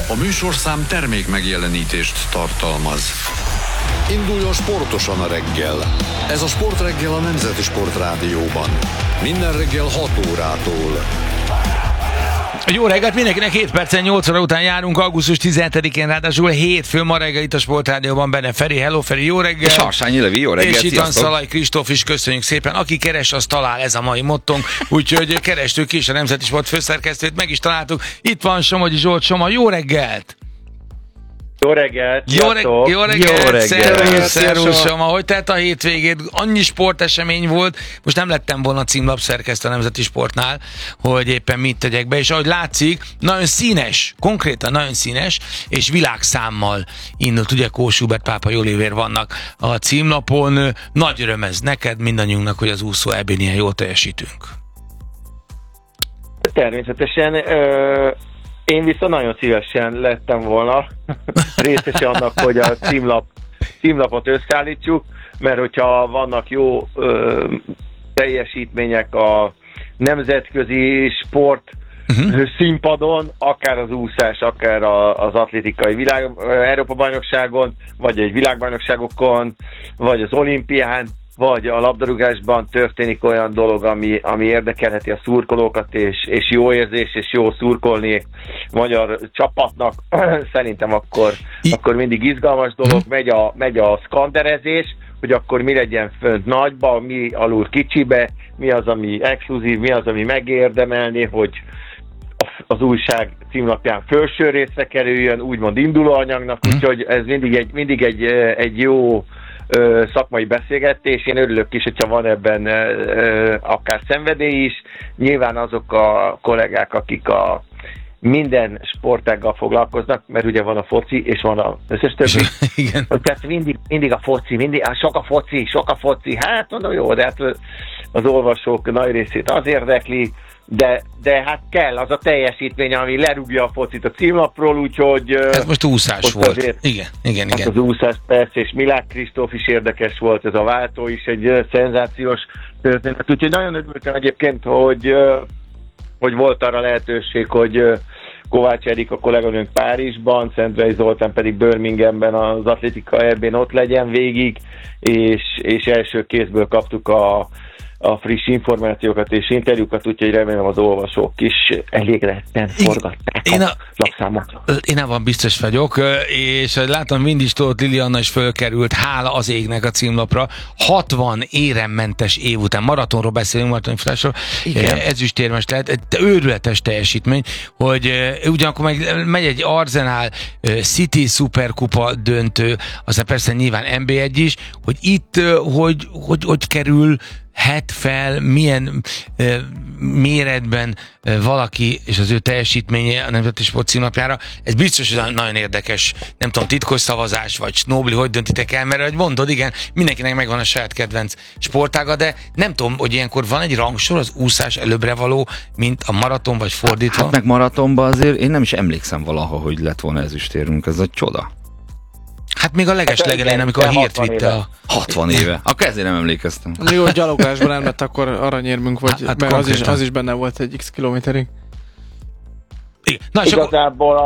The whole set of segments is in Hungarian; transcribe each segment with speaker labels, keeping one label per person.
Speaker 1: A műsorszám termék megjelenítést tartalmaz. Induljon sportosan a reggel. Ez a Sportreggel a Nemzeti Sportrádióban. Minden reggel 6 órától.
Speaker 2: Jó reggelt mindenkinek, 7 percen 8 óra után járunk, augusztus 17-én, ráadásul hétfő, ma reggel itt a Sportrádióban benne Feri. Hello Feri, jó reggel!
Speaker 3: És Harsányi Levi, jó reggel,
Speaker 2: és itt van
Speaker 3: sziasztok.
Speaker 2: Szalai Kristóf is, köszönjük szépen. Aki keres, az talál, ez a mai mottónk. Úgyhogy kerestük is a Nemzeti Sport főszerkesztőt, meg is találtuk. Itt van Somogyi Zsolt. Soma, jó reggelt!
Speaker 4: Jó reggelt!
Speaker 2: Jó reggelt!
Speaker 3: Szervusz,
Speaker 2: Szervusz, Soma! Hogy telt a hétvégét? Annyi sportesemény volt, most nem lettem volna címlapszerkesztő a Nemzeti Sportnál, hogy éppen mit tegyek be, és ahogy látszik, nagyon színes, konkrétan nagyon színes, és világszámmal indult, ugye Kós Hubert, Pápa Jólévér vannak a címlapon. Nagy öröm ez neked, mindannyiunknak, hogy az úszó EB-n ilyen jól teljesítünk.
Speaker 4: Természetesen én viszont nagyon szívesen lettem volna részese annak, hogy a címlapot összeállítsuk, mert hogyha vannak jó teljesítmények a nemzetközi sport színpadon, akár az úszás, akár az atlétikai Európa-bajnokságon, vagy egy világbajnokságokon, vagy az olimpián, vagy a labdarúgásban történik olyan dolog, ami érdekelheti a szurkolókat, és jó érzés, és jó szurkolni magyar csapatnak, szerintem akkor mindig izgalmas dolog, megy a szkanderezés, hogy akkor mi legyen fönt nagyba, mi alul kicsibe, mi az, ami exkluzív, mi az, ami megérdemelni, hogy az újság címlapján felső részre kerüljön, úgymond indulóanyagnak, úgyhogy ez mindig egy jó szakmai beszélgetés. Én örülök is, hogyha van ebben akár szenvedély is. Nyilván azok a kollégák, akik a minden sportággal foglalkoznak, mert ugye van a foci, és van az összes többi.
Speaker 2: Igen.
Speaker 4: Tehát mindig a foci, sok a foci. Hát mondom, jó, de hát az olvasók nagy részét az érdekli, de hát kell az a teljesítmény, ami lerúgja a focit a címlapról, úgyhogy...
Speaker 2: Ez most úszás volt. Igen.
Speaker 4: Hát az úszás persze, és Milák Kristóf is érdekes volt, ez a váltó is egy szenzációs történet. Úgyhogy nagyon örültem egyébként, hogy volt arra lehetőség, hogy Kovács Erika kolléganőnk Párizsban, Szentrei Zoltán pedig Birminghamben az atlétika EB-n ott legyen végig, és első kézből kaptuk a friss információkat és interjúkat, úgyhogy remélem az olvasók is elégedetten forgatták a lapszámot.
Speaker 2: Én abban biztos vagyok, és látom, Vindis Tóth Lilianna is fölkerült, hála az égnek a címlapra. 60 éremmentes év után, maratonról beszélünk, maratonfutásról, ezüstérmes lehet, őrületes teljesítmény, hogy ugyanakkor megy egy Arsenal City Superkupa döntő, aztán persze nyilván NB1 is, hogy itt hogy kerül fel, milyen méretben valaki és az ő teljesítménye a Nemzeti Sport címlapjára. Ez biztos, hogy nagyon érdekes, nem tudom, titkos szavazás, vagy Snobli, hogy döntitek el, mert hogy mondod, igen, mindenkinek megvan a saját kedvenc sportága, de nem tudom, hogy ilyenkor van egy rangsor az úszás előbbre való, mint a maraton, vagy fordítva.
Speaker 3: Hát meg maratonban azért én nem is emlékszem valaha, hogy lett volna ezüstérünk, ez a csoda.
Speaker 2: Hát még a legelején, amikor a hírt vitte a...
Speaker 3: 60 éve. Akkor ezért nem emlékeztem.
Speaker 5: Jó, hogy gyalogásban nem lett akkor aranyérmünk, vagy,
Speaker 2: hát
Speaker 5: mert az is benne volt egy x kilométerig.
Speaker 4: Na, igazából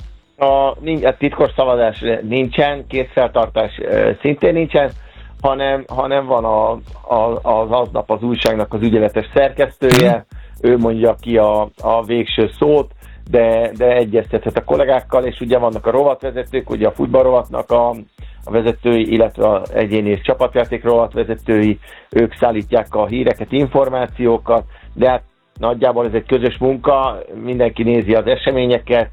Speaker 4: a titkos szavazás nincsen, kézfeltartás szintén nincsen, hanem van az aznap az újságnak az ügyeletes szerkesztője, ő mondja ki a végső szót, de egyeztethet a kollégákkal, és ugye vannak a rovatvezetők, ugye a futballrovatnak a vezetői, illetve az egyéni és csapatjáték rovatvezetői, ők szállítják a híreket, információkat, de hát nagyjából ez egy közös munka, mindenki nézi az eseményeket,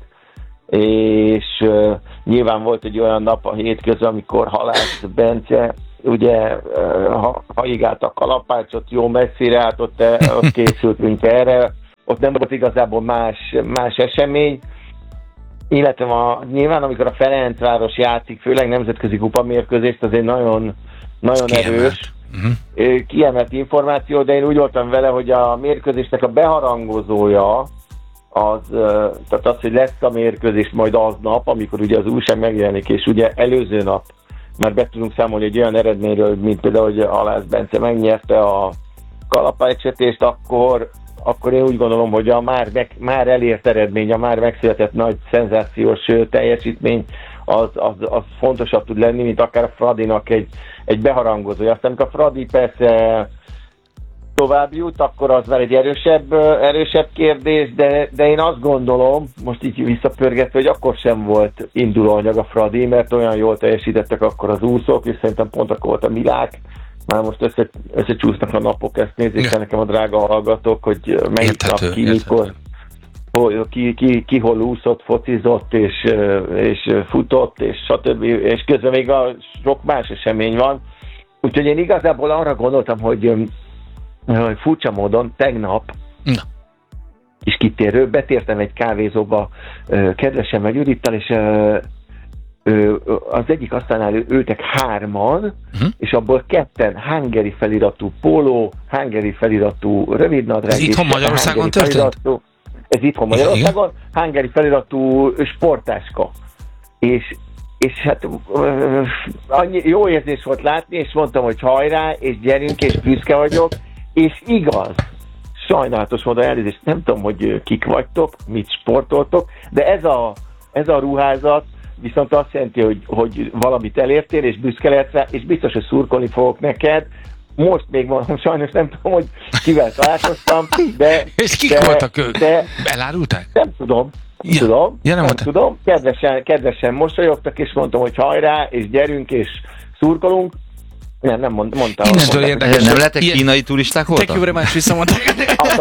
Speaker 4: és nyilván volt egy olyan nap a hétközben, amikor Halász Bence ugye haigált a kalapácsot, jó messzire állt, ott készültünk erre, ott nem volt igazából más esemény, illetve nyilván amikor a Ferencváros játszik, főleg nemzetközi kupamérkőzést, az egy nagyon erős, kiemelt információ, de én úgy voltam vele, hogy a mérkőzésnek a beharangozója, tehát az, hogy lesz a mérkőzés majd aznap, amikor ugye az újság megjelenik, és ugye előző nap már be tudunk számolni egy olyan eredményről, mint például, hogy Halász Bence megnyerte a kalapácsvetést, akkor akkor én úgy gondolom, hogy a már elért eredmény, a már megszületett nagy szenzációs teljesítmény az fontosabb tud lenni, mint akár a Fradinak egy beharangozója. Aztán amikor a Fradi persze tovább jut, akkor az már egy erősebb kérdés, de én azt gondolom, most így visszapörgetve, hogy akkor sem volt indulóanyag a Fradi, mert olyan jól teljesítettek akkor az úszók, és szerintem pont akkor volt a Milák. Már most összecsúsznak a napok, ezt nézzék el nekem a drága hallgatók, hogy melyik nap ki, mikor, ki hol úszott, focizott, és futott, és stb. És közben még a sok más esemény van. Úgyhogy én igazából arra gondoltam, hogy furcsa módon tegnap is kitérő, betértem egy kávézóba kedvesemmel Judittal, és az egyik asztalnál ültek 3-an, és abból 2 hungary feliratú póló, hungary feliratú rövidnadrág.
Speaker 2: Ez itthon Magyarországon történt?
Speaker 4: Ez itthon Magyarországon, hungary feliratú sportáska. És hát annyi jó érzés volt látni, és mondtam, hogy hajrá, és gyerünk, és büszke vagyok, és igaz, sajnálatos módon elnézést, nem tudom, hogy kik vagytok, mit sportoltok, de ez a ruházat viszont azt jelenti, hogy valamit elértél, és büszke lehetsz rá, és biztos, hogy szurkolni fogok neked. Most még mondom, sajnos nem tudom, hogy kivel találkoztam, de...
Speaker 2: És kik voltak ők? Elárulták?
Speaker 4: Nem tudom. Nem tudom. Kedvesen mosolyogtak, és mondtam, hogy hajrá, és gyerünk, és szurkolunk. Nem mondtam.
Speaker 2: Innentől érdekes.
Speaker 3: Nem lettek kínai turisták voltak?
Speaker 5: Thank you very much, visszamondták.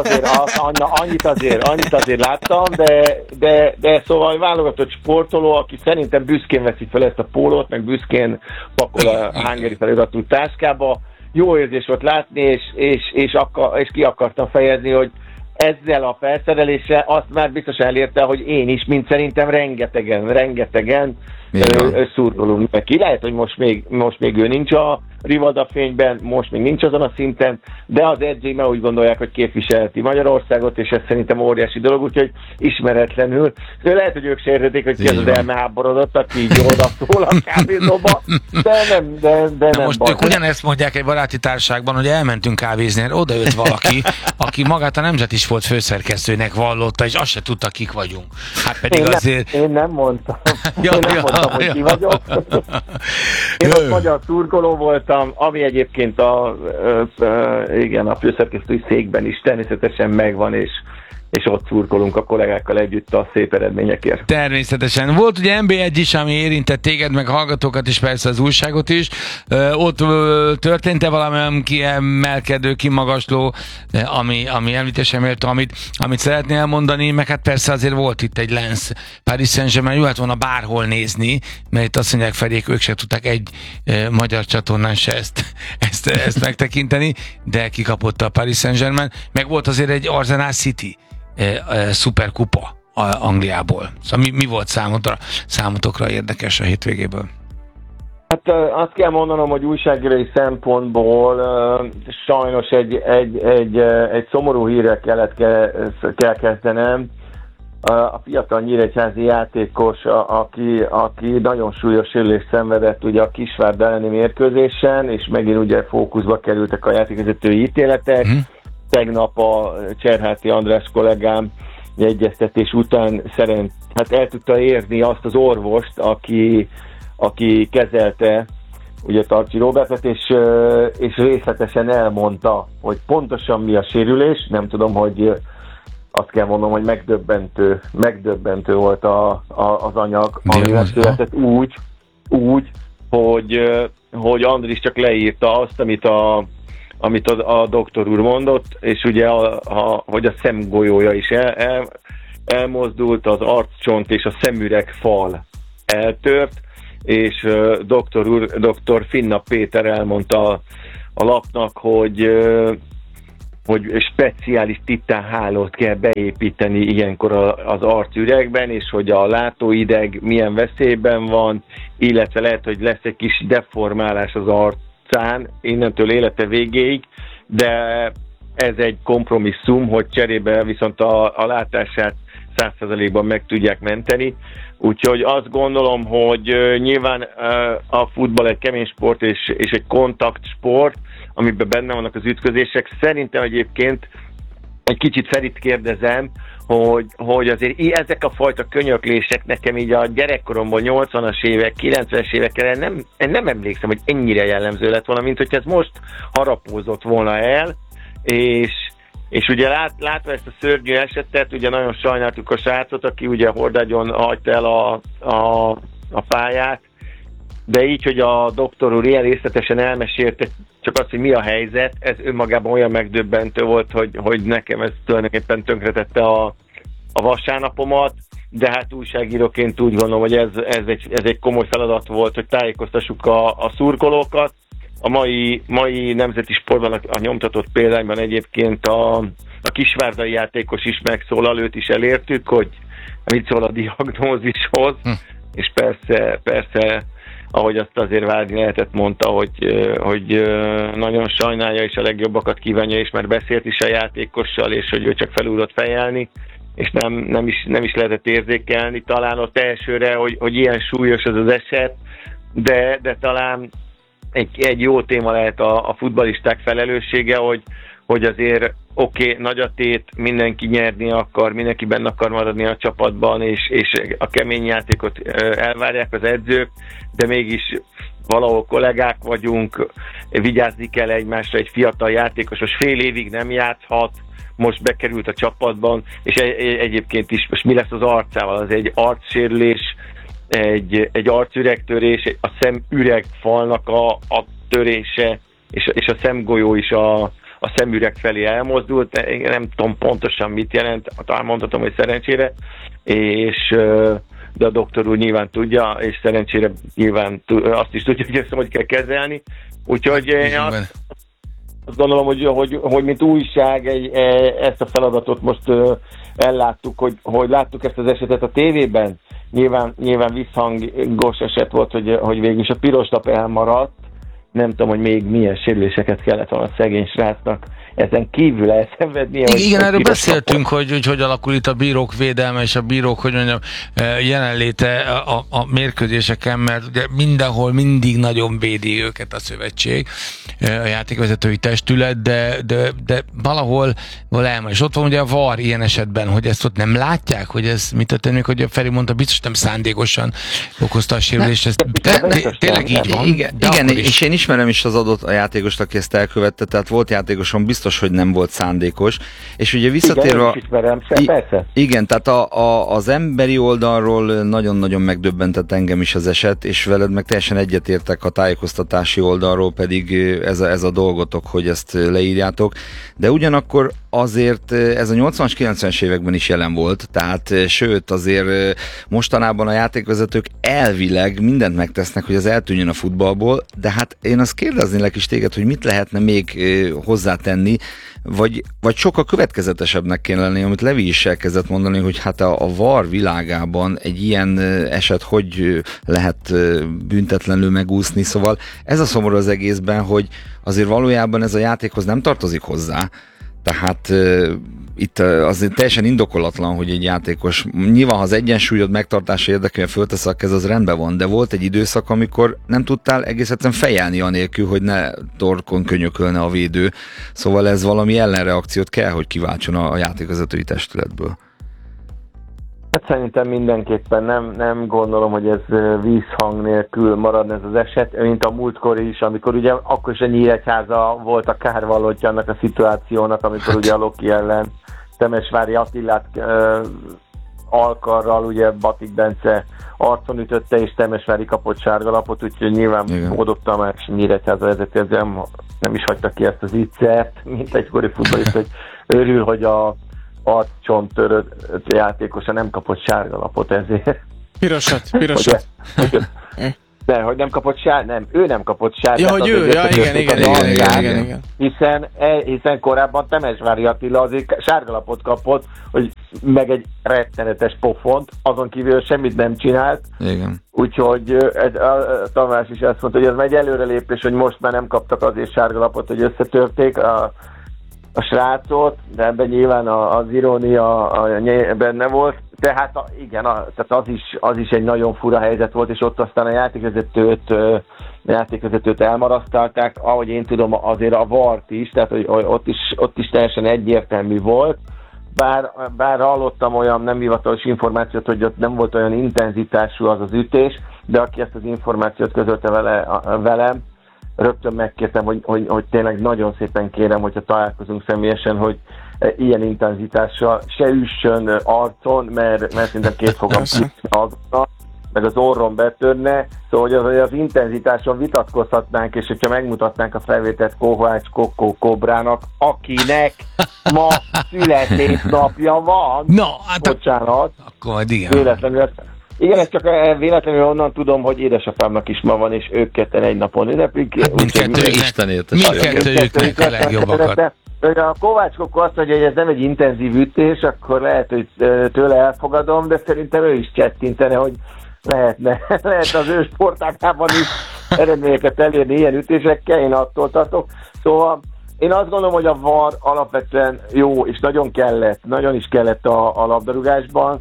Speaker 4: Annyit azért láttam, de szóval válogatott sportoló, aki szerintem büszkén veszi fel ezt a pólót, meg büszkén pakol a hungary feliratú táskába. Jó érzés volt látni, és ki akartam fejezni, hogy ezzel a felszereléssel azt már biztosan elérte, hogy én is, mint szerintem rengetegen szurkolunk neki. Lehet, hogy most még ő nincs a Rivada fényben, most még nincs azon a szinten, de az edzői már úgy gondolják, hogy képviselheti Magyarországot, és ez szerintem óriási dolog, úgyhogy ismeretlenül. Lehet, hogy ők se értették, hogy ki az elmeháborodott, aki így odaszól a kávézóba, de nem
Speaker 2: most ők ugyanezt mondják egy baráti társaságban, hogy elmentünk kávézni, oda jött valaki, aki magát a Nemzeti Sport főszerkesztőnek vallotta, és azt se tudta, kik vagyunk. Hát pedig azért...
Speaker 4: Én nem mondtam. Hogy ki vagyok. Én ott magyar szurkoló voltam, ami egyébként a főszerkesztői székben is természetesen megvan, és ott szurkolunk a kollégákkal együtt a szép eredményekért.
Speaker 2: Természetesen. Volt ugye NB1 is, ami érintett téged, meg hallgatókat is, persze az újságot is. Ott történt-e valami kiemelkedő, kimagasló, ami említésre méltó, amit szeretnél elmondani, meg hát persze azért volt itt egy Lens Paris Saint-Germain, jó lett volna bárhol nézni, mert itt azt mondják Feriék, ők se tudták egy magyar csatornán se ezt megtekinteni, de kikapott a Paris Saint-Germain, meg volt azért egy Arsenal City szuperkupa Angliából. Szóval mi volt számotokra érdekes a hétvégéből?
Speaker 4: Hát azt kell mondanom, hogy újságírói szempontból sajnos egy szomorú hírrel kell kezdenem. A fiatal nyíregyházi játékos, aki nagyon súlyos sérülést szenvedett ugye a Kisvárd elleni mérkőzésen, és megint ugye fókuszba kerültek a játékvezetői ítéletek. Tegnap a Cserháti András kollégám egyeztetés után el tudta érni azt az orvost, aki kezelte ugye Tarcsi Robertet, és részletesen elmondta, hogy pontosan mi a sérülés. Nem tudom, hogy azt kell mondom, hogy megdöbbentő volt az anyag, ami megszületett úgy, hogy Andris csak leírta azt, amit a doktor úr mondott, és ugye hogy a szemgolyója is elmozdult, az arccsont és a szemüreg fal eltört, és doktor Finna Péter elmondta a lapnak, hogy speciális titánhálót kell beépíteni ilyenkor az arcüregben, és hogy a látóideg milyen veszélyben van, illetve lehet, hogy lesz egy kis deformálás az arcán innentől élete végéig, de ez egy kompromisszum, hogy cserébe viszont a látását 100%-ban meg tudják menteni. Úgyhogy azt gondolom, hogy nyilván a futball egy kemény sport és egy kontaktsport, amiben benne vannak az ütközések. Szerintem egyébként egy kicsit Ferit kérdezem, hogy azért ezek a fajta könyöklések nekem így a gyerekkoromból 80-as évek, 90-es évekre nem emlékszem, hogy ennyire jellemző lett volna, mint hogy ez most harapózott volna el, és ugye látva ezt a szörnyű esetet, ugye nagyon sajnáltuk a srácot, aki ugye hordágyon hagyta el a pályát, de így, hogy a doktor úr ilyen részletesen elmesélte csak azt, hogy mi a helyzet, ez önmagában olyan megdöbbentő volt, hogy nekem ez tulajdonképpen tönkretette a vasárnapomat, de hát újságíróként úgy gondolom, hogy ez egy komoly feladat volt, hogy tájékoztassuk a szurkolókat. A mai nemzeti sportban a nyomtatott példányban egyébként a kisvárdai játékos is megszólal, őt is elértük, hogy mit szól a diagnózishoz, és persze ahogy azt azért várni lehetett, mondta, hogy nagyon sajnálja, és a legjobbakat kívánja, és már beszélt is a játékossal, és hogy ő csak felúrott fejelni, és nem is lehetett érzékelni. Talán ott elsőre, hogy ilyen súlyos az eset, de talán egy jó téma lehet a futballisták felelőssége, hogy azért nagy a tét, mindenki nyerni akar, mindenki benne akar maradni a csapatban, és a kemény játékot elvárják az edzők, de mégis valahol kollégák vagyunk, vigyázni kell egymásra, egy fiatal játékos fél évig nem játszhat, most bekerült a csapatban, és egyébként is most mi lesz az arcával, az egy arcsérülés, egy arcüregtörés, a szemüregfalnak a törése, és a szemgolyó is a szemüreg felé elmozdult, én nem tudom pontosan mit jelent, talán mondhatom, hogy szerencsére, de a doktor úr nyilván tudja, és szerencsére nyilván azt is tudja, hogy ezt hogy kell kezelni. Úgyhogy én azt gondolom, hogy mint újság ezt a feladatot most elláttuk, hogy láttuk ezt az esetet a tévében. Nyilván visszhangos eset volt, hogy végül is a piros lap elmaradt. Nem tudom, hogy még milyen sérüléseket kellett volna a szegény srácnak ezen kívül elszenvednie.
Speaker 2: Igen, erről beszéltünk, hogy alakul itt a bírók védelme és a bírók, hogy mondjam, jelenléte a mérkőzéseken, mert ugye mindenhol mindig nagyon védi őket a szövetség, a játékvezetői testület, de valahol elmegy. És ott van ugye a VAR ilyen esetben, hogy ezt ott nem látják, hogy ez mit történik, hogy a Feri mondta, biztos nem szándékosan okozta a sérülést. Ez tényleg így van.
Speaker 3: Igen, és én ismerem is az adott a játékost, aki ezt elkövette, tehát volt játékosom, biztos, hogy nem volt szándékos. És ugye visszatérve... Igen, tehát az emberi oldalról nagyon-nagyon megdöbbentett engem is az eset, és veled meg teljesen egyetértek a tájékoztatási oldalról, pedig ez a dolgotok, hogy ezt leírjátok. De ugyanakkor azért ez a 80-as, 90-es években is jelen volt, tehát sőt azért mostanában a játékvezetők elvileg mindent megtesznek, hogy az eltűnjön a futballból, de hát én azt kérdeznélek is téged, hogy mit lehetne még hozzátenni, vagy sokkal következetesebbnek kéne lenni, amit Levi is elkezdett mondani, hogy hát a VAR világában egy ilyen eset hogy lehet büntetlenül megúszni, szóval ez a szomorú az egészben, hogy azért valójában ez a játékhoz nem tartozik hozzá, tehát itt azért teljesen indokolatlan, hogy egy játékos, nyilván ha az egyensúlyod megtartása érdekében föltesz a kez, az rendben van, de volt egy időszak, amikor nem tudtál egész egyszerűen fejelni anélkül, hogy ne torkon könyökölne a védő, szóval ez valami ellenreakciót kell, hogy kiváltson a játékvezetői testületből.
Speaker 4: Hát szerintem mindenképpen nem gondolom, hogy ez vízhang nélkül maradna ez az eset, mint a múltkor is, amikor ugye akkor is a Nyíregyháza volt a kárvallottja annak a szituációnak, amikor ugye a Loki ellen Temesvári Attilát alkarral ugye Batik Bence arcon ütötte, és Temesvári kapott sárgalapot, úgyhogy nyilván Bodog Tamás Nyíregyháza vezető, nem is hagyta ki ezt az ígyszert, mint egykori futballista, hogy örül, hogy a arccsonttörött játékosa nem kapott sárgalapot ezért.
Speaker 5: Pirosat.
Speaker 4: De, hogy nem kapott nem, ő nem kapott sárgát.
Speaker 5: Ja, hogy ő, igen.
Speaker 4: Hiszen korábban Temesvári Attila azért sárgalapot kapott, hogy meg egy rettenetes pofont, azon kívül semmit nem csinált.
Speaker 3: Igen.
Speaker 4: Úgyhogy a Tamás is azt mondta, hogy ez egy előrelépés, hogy most már nem kaptak azért sárgalapot, hogy összetörték a srácot, de ebben nyilván az irónia benne volt. Tehát igen, tehát az is egy nagyon fura helyzet volt, és ott aztán a játékvezetőt elmarasztalták, ahogy én tudom, azért a VAR-t is, tehát hogy ott is teljesen egyértelmű volt, bár hallottam olyan nem hivatalos információt, hogy ott nem volt olyan intenzitású az ütés, de aki ezt az információt közölte velem, rögtön megkértem, hogy tényleg nagyon szépen kérem, hogyha találkozunk személyesen, hogy ilyen intenzitással se üssön arcon, mert szerintem két fogam azonnal, meg az orron betörne, szóval hogy az intenzitáson vitatkozhatnánk, és hogyha megmutatnánk a felvételt Kovács Kokó Kobrának, akinek ma születésnapja van.
Speaker 2: No, hát
Speaker 4: bocsánat.
Speaker 2: Akkor majd igen.
Speaker 4: Véletlenül. Igen, ezt csak véletlenül onnan tudom, hogy édesapámnak is ma van, és ők ketten egy napon ünneplik.
Speaker 2: Hát mindkettőjüknek a legjobbakat.
Speaker 4: A Kovács Kokó azt mondja, hogy ez nem egy intenzív ütés, akkor lehet, hogy tőle elfogadom, de szerintem ő is csettintene, hogy lehetne az ő sportágában is eredményeket elérni ilyen ütésekkel, én attól tartok. Szóval én azt gondolom, hogy a VAR alapvetően jó, és nagyon is kellett a labdarúgásban,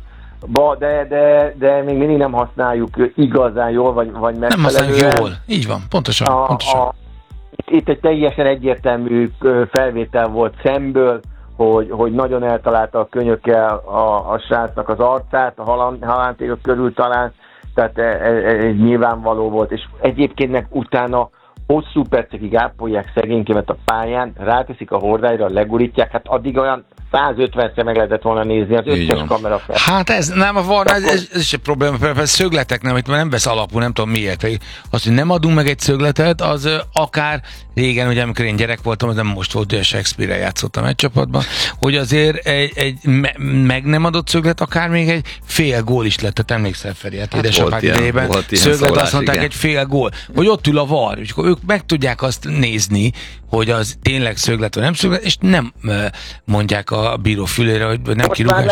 Speaker 4: de még mindig nem használjuk igazán jól, vagy megfelelően.
Speaker 2: Nem használjuk jól, így van, pontosan.
Speaker 4: Itt egy teljesen egyértelmű felvétel volt szemből, hogy nagyon eltalálta a könyökkel a srácnak az arcát, a halántékok körül talán, tehát ez nyilvánvaló volt, és egyébként meg utána hosszú percekig ápolják szegénykémet a pályán, ráteszik a hordályra, legurítják, hát addig olyan 150-szer meg lehetett volna nézni az összes kamera fel.
Speaker 2: Hát ez nem a VAR, ez is egy probléma, például szögletek nem vesz alapul, nem tudom miért. Azt, hogy nem adunk meg egy szögletet, az akár régen, ugye amikor én gyerek voltam, az nem most volt, hogy a Shakespeare-rel játszottam egy csapatban, hogy azért egy meg nem adott szöglet, akár még egy fél gól is lett, tehát emlékszel Feri, hát édesapák idejében szöglet, azt mondták, egy fél gól, hogy ott ül a VAR, és akkor ők meg tudják azt nézni, hogy az tényleg szöglet vagy nem szöglet, és nem mondják a bíró fülére, hogy nem kirúgás.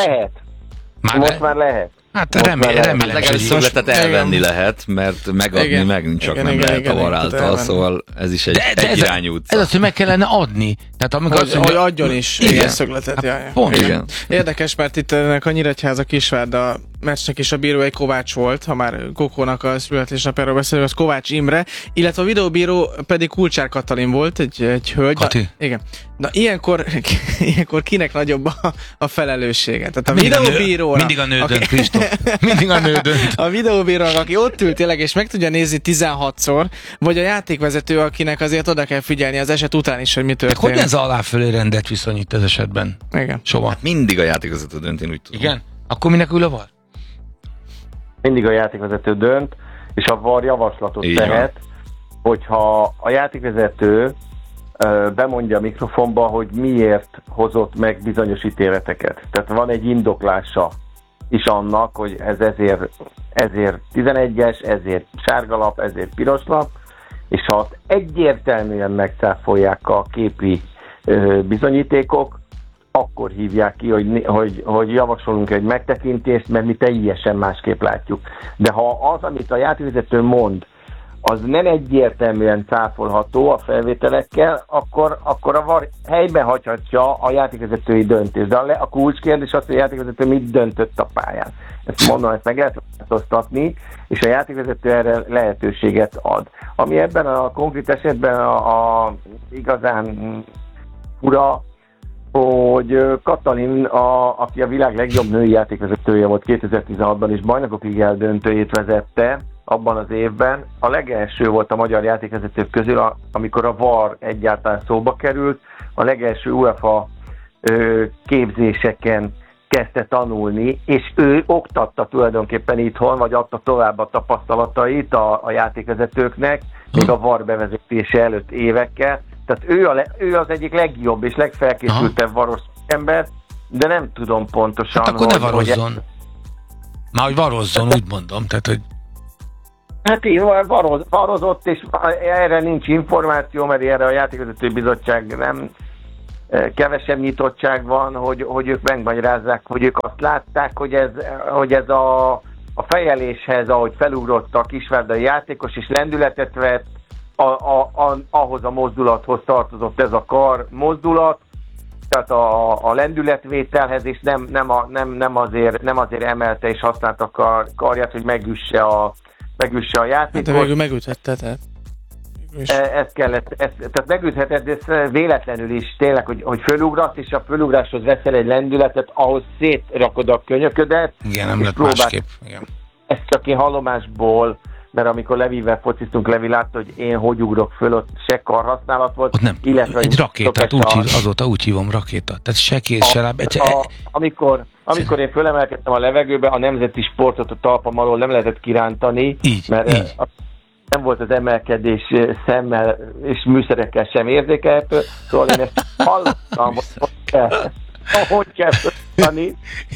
Speaker 4: Már lehet.
Speaker 2: Hát remélem,
Speaker 3: hogy szögletet elvenni lehet, mert megadni meg csak nem lehet a VAR által, szóval ez is egy irányú utca.
Speaker 2: Ez az, hogy meg kellene adni. Tehát amikor
Speaker 5: hogy adjon is ilyen szögletet.
Speaker 2: Igen.
Speaker 5: Érdekes, mert itt ennek a Nyíregyháza Kisvárda meccsnek is a bíró egy Kovács volt, ha már Kokónak a születésnapjáról beszélünk, az Kovács Imre, illetve a videóbíró pedig Kulcsár Katalin volt, egy hölgy.
Speaker 2: Kati.
Speaker 5: Igen. Na ilyenkor kinek nagyobb a felelőssége? Tehát a videóbíróra...
Speaker 2: Mindig a nő dönt, Kristóf. Mindig a nő dönt.
Speaker 5: A videóbírónak, aki ott ül tényleg, és meg tudja nézni 16-szor, vagy a játékvezető, akinek azért oda kell figyelni az eset után is, hogy mi történik.
Speaker 2: Hogy ez alá-fölé rendet viszonyít ez esetben?
Speaker 5: Igen.
Speaker 2: Soha.
Speaker 3: Hát mindig a játékvezető dönt, én úgy tudom.
Speaker 2: Igen? Akkor minek ül a VAR?
Speaker 4: Mindig a játékvezető dönt, és a VAR javaslatot tehet, hogyha a játékvezető bemondja a mikrofonba, hogy miért hozott meg bizonyos ítéleteket. Tehát van egy indoklása is annak, hogy ez ezért 11-es, ezért sárgalap, ezért piroslap, és ha azt egyértelműen megcáfolják a képi bizonyítékok, akkor hívják ki, hogy javasolunk egy megtekintést, mert mi teljesen másképp látjuk. De ha az, amit a játékvezető mond, az nem egyértelműen cáfolható a felvételekkel, akkor a VAR helyben hagyhatja a játékvezetői döntést. De a kulcskérdés az, hogy a játékvezető mit döntött a pályán. Ezt mondom, ezt meg lehet változtatni, és a játékvezető erre lehetőséget ad. Ami ebben a konkrét esetben a igazán fura, hogy Katalin, aki a világ legjobb női játékvezetője volt 2016-ban, és bajnokok ligája döntőjét vezette abban az évben, a legelső volt a magyar játékvezetők közül, amikor a VAR egyáltalán szóba került, a legelső UEFA képzéseken kezdte tanulni, és ő oktatta tulajdonképpen itthon, vagy adta tovább a tapasztalatait a játékvezetőknek, még a VAR bevezetése előtt évekkel. Tehát ő az egyik legjobb és legfelkészültebb varos ember, de nem tudom pontosan,
Speaker 2: hát akkor ne varozzon. Már hogy varozzon, úgy mondom. Tehát, hogy...
Speaker 4: Hát így varozott, és erre nincs információ, mert erre a játékvezetői bizottság nem kevesebb nyitottság van, hogy ők megmagyarázzák, hogy ők azt látták, hogy ez a fejeléshez, ahogy felugrott a kisvárdai játékos, és lendületet vett, ahhoz a mozdulathoz tartozott ez a kar mozdulat, tehát a lendületvételhez, és nem azért emelte és használta a karját, hogy megüsse a játékot.
Speaker 5: De végül megüthette, tehát.
Speaker 4: Ez kellett, tehát megütheted, de ez véletlenül is tényleg, hogy fölugrasz, és a fölugráshoz veszel egy lendületet, ahhoz szétrakod a könyöködet.
Speaker 2: Igen, nem lett másképp. Igen.
Speaker 4: Ezt csak én hallomásból, mert amikor Levivel fociztunk, Levi látta, hogy én hogy ugrok föl, ott se karhasználat volt.
Speaker 2: Ott nem, illetve egy rakétát, azóta úgy hívom rakéta. Tehát se kéz, se láb.
Speaker 4: Amikor én fölemelkedtem a levegőbe, a nemzeti sportot a talpam alól nem lehetett kirántani, mert nem volt az emelkedés szemmel és műszerekkel sem érzékelhető, szóval én ezt hallottam, hogy kell följönni.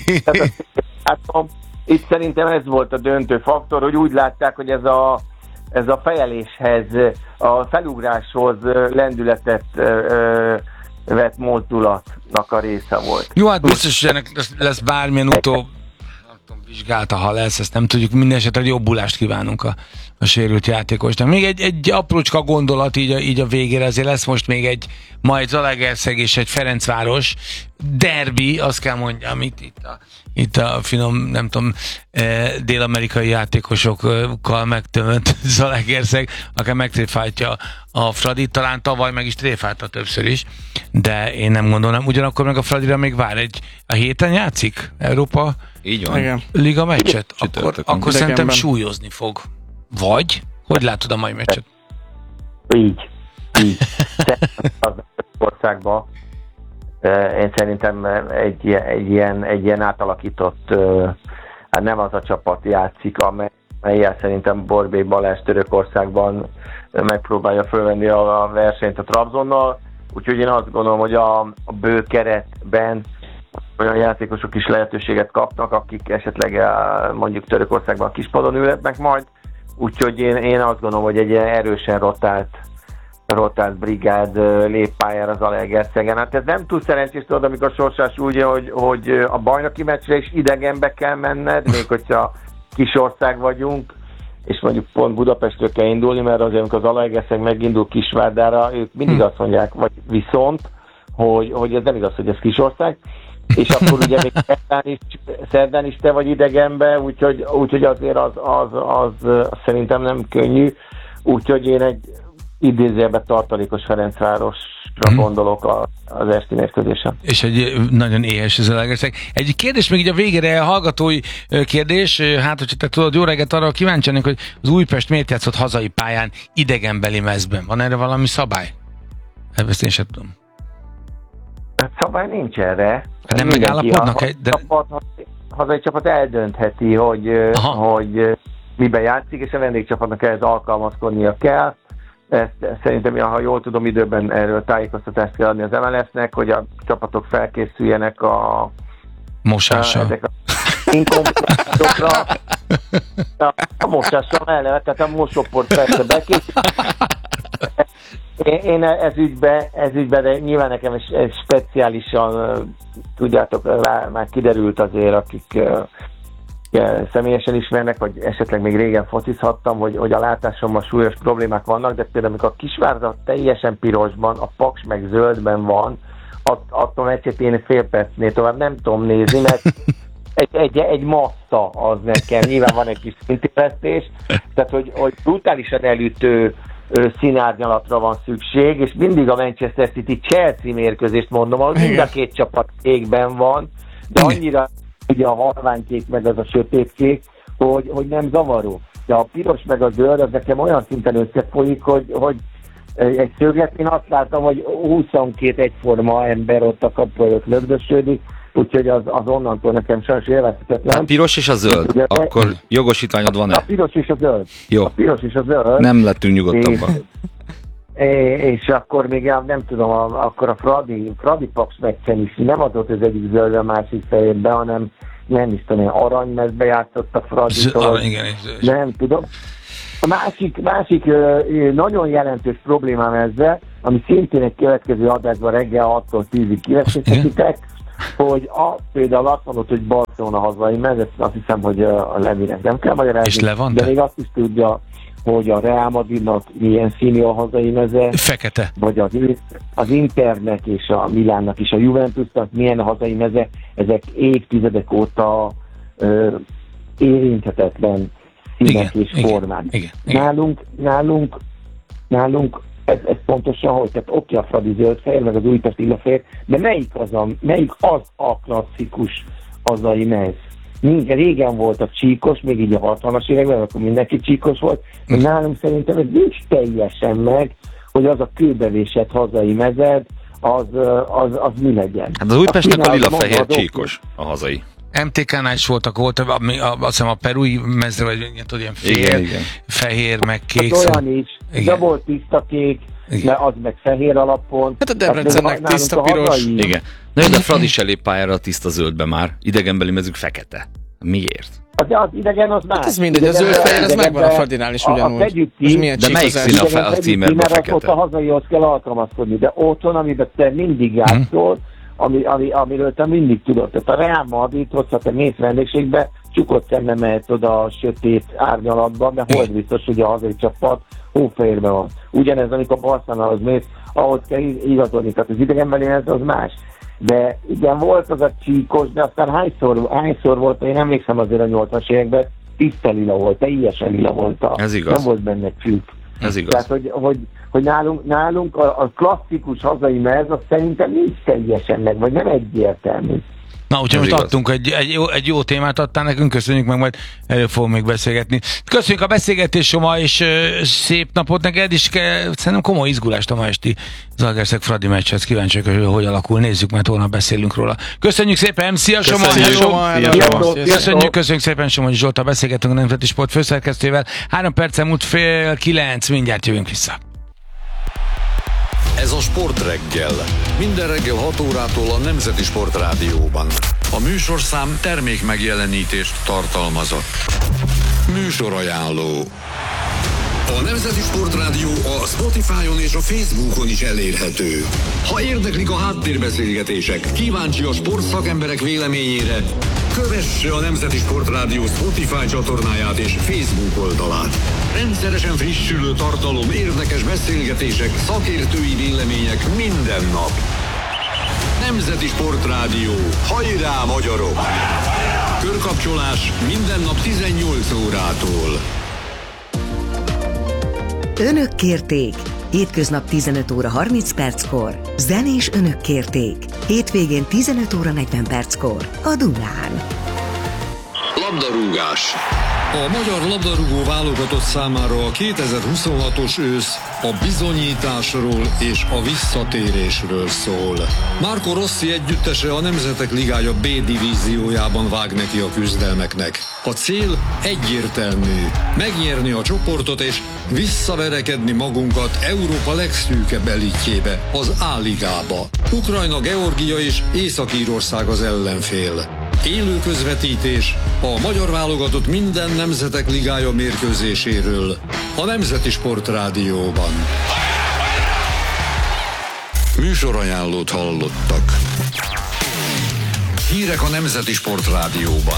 Speaker 4: Itt szerintem ez volt a döntő faktor, hogy úgy látták, hogy ez a fejeléshez, a felugráshoz lendületet vett mozdulatnak a része volt.
Speaker 2: Jó, hát biztos, hogy ennek lesz bármilyen vizsgálta, ha lesz, ezt nem tudjuk, minden esetre jobbulást kívánunk a sérült játékosnak. Még egy aprócska gondolat így a végére, azért lesz most még ma egy Zalaegerszeg és egy Ferencváros derbi, azt kell mondjam, itt a finom, nem tudom, dél-amerikai játékosokkal megtömött Zalaegerszeg, akár megtréfáltja a Fradit, talán tavaly meg is tréfálta többször is, de én nem gondolom, ugyanakkor meg a Fradira még vár a héten játszik Európa
Speaker 3: így van. Igen.
Speaker 2: Liga meccset, akkor szerintem súlyozni fog. Vagy? Hogy látod a mai meccset?
Speaker 4: Így. Az országban én szerintem egy ilyen átalakított, hát nem az a csapat játszik, amelyel szerintem Borbély Balázs Törökországban megpróbálja fölvenni a versenyt a Trabzonnal, úgyhogy én azt gondolom, hogy a bő keretben olyan játékosok is lehetőséget kapnak, akik esetleg mondjuk Törökországban a kispadon ülhetnek majd, úgyhogy én azt gondolom, hogy egy ilyen erősen rotált brigád lép pályára az Zalaegerszegen. Hát ez nem túl szerencsés, tudod, amikor Sorsás úgy, hogy a bajnoki meccsre is idegenbe kell menned, még hogyha kis ország vagyunk, és mondjuk pont Budapestről kell indulni, mert azért, amikor az Zalaegerszeg megindul Kisvárdára, ők mindig azt mondják, vagy viszont, hogy ez nem igaz, hogy ez kis ország, és akkor ugye még szerdán is te vagy idegenbe, úgyhogy azért az szerintem nem könnyű, úgyhogy én egy idézőjelben tartalékos Ferencvárosra gondolok az esti mérkőzésen.
Speaker 2: És egy nagyon éhes Zalaegerszeg. Egy kérdés még így a végére, hallgatói kérdés, hát hogyha te tudod, jó reggelt, arra kíváncsi lennék, hogy az Újpest miért játszott hazai pályán idegenbeli mezben? Van erre valami szabály? Ezt én sem tudom.
Speaker 4: Szabály nincs erre.
Speaker 2: Nem megállapodnak?
Speaker 4: Hazai csapat eldöntheti, hogy miben játszik, és a vendégcsapatnak ehhez alkalmazkodnia kell. Ezt szerintem, ha jól tudom, időben erről tájékoztatást kell adni az MLS-nek, hogy a csapatok felkészüljenek a
Speaker 2: mosással.
Speaker 4: Ezek a inkomplexokra. A mosással mellett, tehát a mosóport persze bekészül. Én ez ügyben, de nyilván nekem ez speciálisan, tudjátok, már kiderült azért, akik személyesen ismernek, vagy esetleg még régen focizhattam, hogy a látásommal súlyos problémák vannak, de például amikor a Kisvárda teljesen pirosban, a Paks meg zöldben van, attól meccset én fél percnél tovább nem tudom nézni, mert egy massza az nekem, nyilván van egy kis szintéreztés, tehát hogy brutálisan elütő színárnyalatra van szükség, és mindig a Manchester City Chelsea mérkőzést mondom, ahol mind a két csapat kékben van, de annyira ugye a halványkék meg az a sötétkék, hogy nem zavaró. De a piros meg a zöld, az nekem olyan szinten összefolyik, hogy egy szögletén azt láttam, hogy 22 egyforma ember ott a kapu előtt lögdösödik, úgyhogy az onnantól nekem sajnos élvezhetetlen.
Speaker 3: A piros és a zöld, ugye, akkor jogosítványod van-e?
Speaker 4: A piros és a zöld.
Speaker 3: Jó.
Speaker 4: A piros és a zöld.
Speaker 3: Nem lettünk nyugodtabban.
Speaker 4: És akkor még nem tudom, akkor a Fradi Paks meccsen is nem adott az egyik zöld a másik fejébe, hanem nem is tudom, aranymezbe játszott a Fraditól. Nem tudom. A másik nagyon jelentős problémám ezzel, ami szintén egy következő adásban reggel 6-tól 10-ig kiveszítettek, hogy például azt mondod, hogy Barcelona hazai mez, azt hiszem, hogy a Levinek nem kell magyarázni.
Speaker 2: És Levante?
Speaker 4: De még azt is tudja, hogy a Real Madridnak milyen színű a hazai meze.
Speaker 2: Fekete.
Speaker 4: Vagy az Internek és a Milánnak és a Juventusnak milyen a hazai meze. Ezek évtizedek óta érinthetetlen színek és formák.
Speaker 2: Igen.
Speaker 4: Nálunk ez pontosan hogy, tehát oké, a Fradi zöldfehér, meg az Újpest illafehér, de melyik az a klasszikus hazai mez? Régen volt a csíkos, még így a 60-as években, akkor mindenki csíkos volt, de nálunk szerintem ez nincs teljesen meg, hogy az a kőbevésett hazai mezed, az mi legyen.
Speaker 3: Hát az Újpestnek a lila-fehér csíkos a hazai.
Speaker 2: MTK-nál is volt, azt hiszem a perui mezre, vagy ilyen fehér, meg kék.
Speaker 4: Hát olyan is, de volt tiszta kék, de az meg fehér alapon.
Speaker 5: Hát a Debrecennek tiszta piros.
Speaker 3: Igen. Na, de Fradi se lép pályára a tiszta zöldbe már. Idegenbeli mezük fekete. Miért?
Speaker 4: Az idegen az más.
Speaker 5: Hát ez mindegy, a zöld-fehér, ez megvan a Fradinál is ugyanúgy.
Speaker 3: De melyik szín a címerben fekete?
Speaker 4: Ott a hazaihoz kell alkalmazkodni, de otthon, amiben te mindig játszol, amiről te mindig tudod. Tehát a Real Madridhoz, ha te mész vendégségbe, csukott szemmel mehetsz oda a sötét árnyalatba, mert hol biztos, hogy a hazai csapat hófehérben van. Ugyanez, amikor Barcelonához mész, ahhoz kell igazolni, tehát az idegenbeli ez az más. De igen, volt az a csíkos, de aztán hányszor volt, én emlékszem azért a 80-as években, tiszta lila volt, teljesen lila volt.
Speaker 3: Ez igaz.
Speaker 4: Nem volt benne csík.
Speaker 3: Ez igaz.
Speaker 4: Tehát, hogy nálunk a klasszikus hazai mez, az szerintem nincs teljesen meg, vagy nem egyértelmű.
Speaker 2: Na, úgyhogy most adtunk egy jó témát adtál nekünk, köszönjük meg, majd erről fogunk még beszélgetni. Köszönjük a beszélgetést, Soma, és szép napot neked, és szerintem komoly izgulást a ma esti Zalaegerszeg Fradi meccshez. Kíváncsiak, hogy alakul. Nézzük, mert holnap beszélünk róla. Köszönjük szépen, szia Soma! Köszönjük szépen, Soma Zsolttal beszélgetünk a Nemzeti Sport főszerkesztővel. 3 perccel múlt 8:30, mindjárt jövünk vissza.
Speaker 1: Ez a Sportreggel. Minden reggel 6 órától a Nemzeti Sport Rádióban. A műsorszám termék megjelenítést tartalmazott. Műsorajánló. A Nemzeti Sport Rádió a Spotify-on és a Facebookon is elérhető. Ha érdeklik a háttérbeszélgetések, kíváncsi a sportszakemberek véleményére, kövesse a Nemzeti Sport Rádió Spotify csatornáját és Facebook oldalát. Rendszeresen frissülő tartalom, érdekes beszélgetések, szakértői vélemények minden nap. Nemzeti Sport Rádió. Hajrá, magyarok! Körkapcsolás minden nap 18 órától.
Speaker 6: Önök kérték. Hétköznap 15 óra 30 perckor. Zenés önök kérték. Hétvégén 15 óra 40 perckor. A Dunán.
Speaker 1: Labdarúgás. A magyar labdarúgó válogatott számára a 2026-os ősz a bizonyításról és a visszatérésről szól. Marco Rossi együttese a Nemzetek Ligája B divíziójában vág neki a küzdelmeknek. A cél egyértelmű: megnyerni a csoportot és visszaverekedni magunkat Európa legszűkebb elitjébe, az A-ligába. Ukrajna, Georgia és Észak-Írország az ellenfél. Élő közvetítés a magyar válogatott minden Nemzetek Ligája mérkőzéséről a Nemzeti Sport Rádióban. Műsorajánlót hallottak. Hírek a Nemzeti Sport Rádióban.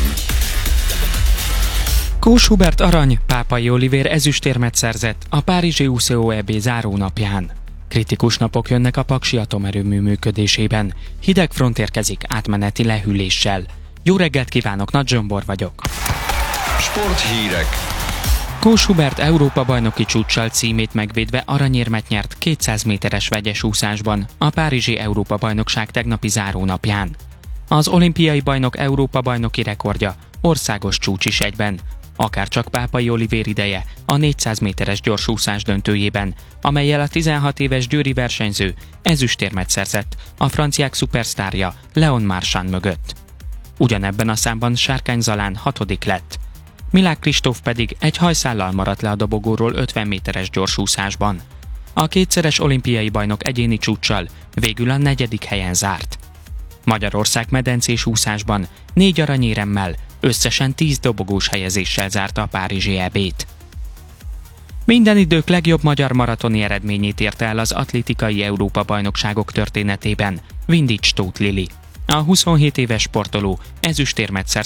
Speaker 7: Kós Hubert arany, Pápai Olivér ezüstérmet szerzett a párizsi UCO EB zárónapján. Kritikus napok jönnek a paksi atomerőmű működésében. Hideg front érkezik átmeneti lehűléssel. Jó reggelt kívánok, Nagy Zsombor vagyok.
Speaker 1: Sporthírek.
Speaker 7: Kós Hubert Európa-bajnoki csúccsal címét megvédve aranyérmet nyert 200 méteres vegyes úszásban a párizsi Európa-bajnokság tegnapi zárónapján. Az olimpiai bajnok Európa-bajnoki rekordja országos csúcs is egyben, akárcsak Pápai Olivér ideje a 400 méteres gyorsúszás döntőjében, amellyel a 16 éves győri versenyző ezüstérmet szerzett a franciák szupersztárja Leon Marchand mögött. Ugyanebben a számban Sárkány Zalán 6. lett. Milák Kristóf pedig egy hajszállal maradt le a dobogóról 50 méteres gyorsúszásban. A kétszeres olimpiai bajnok egyéni csúccsal végül a 4. helyen zárt. Magyarország medencés úszásban 4 aranyéremmel, összesen 10 dobogós helyezéssel zárta a párizsi EB-t. Minden idők legjobb magyar maratoni eredményét érte el az atlétikai Európa-bajnokságok történetében Vindics Tóth Lili. A 27 éves sportoló ezüstérmet